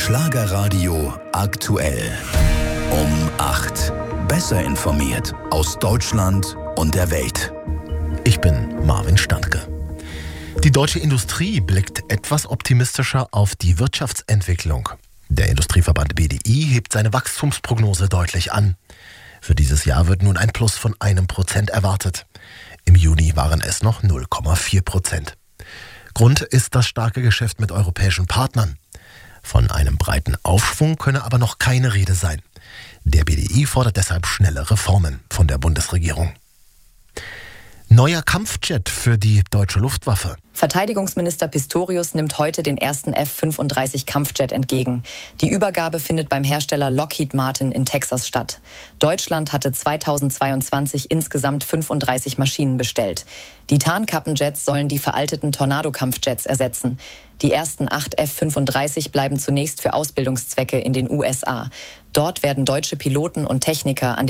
Schlagerradio aktuell. Um 8. Besser informiert aus Deutschland und der Welt. Ich bin Marvin Standke. Die deutsche Industrie blickt etwas optimistischer auf die Wirtschaftsentwicklung. Der Industrieverband BDI hebt seine Wachstumsprognose deutlich an. Für dieses Jahr wird nun ein Plus von 1% erwartet. Im Juni waren es noch 0,4%. Grund ist das starke Geschäft mit europäischen Partnern. Von einem breiten Aufschwung könne aber noch keine Rede sein. Der BDI fordert deshalb schnelle Reformen von der Bundesregierung. Neuer Kampfjet für die deutsche Luftwaffe. Verteidigungsminister Pistorius nimmt heute den ersten F-35 Kampfjet entgegen. Die Übergabe findet beim Hersteller Lockheed Martin in Texas statt. Deutschland hatte 2022 insgesamt 35 Maschinen bestellt. Die Tarnkappenjets sollen die veralteten Tornado-Kampfjets ersetzen. Die ersten 8 F-35 bleiben zunächst für Ausbildungszwecke in den USA. Dort werden deutsche Piloten und Techniker an